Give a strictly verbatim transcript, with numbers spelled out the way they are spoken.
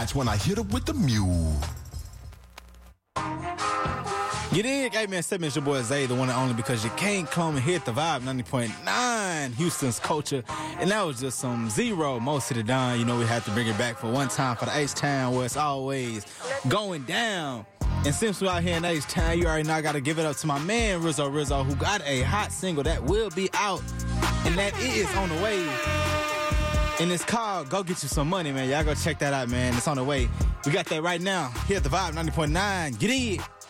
That's when I hit her with the mule. You dig? Hey, man, step in, it's your boy Zay, the one and only, because you can't come and hit the vibe. ninety point nine, Houston's culture. And that was just some zero, most of the done. You know, we had to bring it back for one time for the H-Town, where it's always going down. And since we're out here in H-Town, you already know I got to give it up to my man, Rizzo Rizzo, who got a hot single that will be out. And that is on the way. And it's called Go Get You Some Money, man. Y'all go check that out, man. It's on the way. We got that right now. Here at the Vibe ninety point nine. Get in.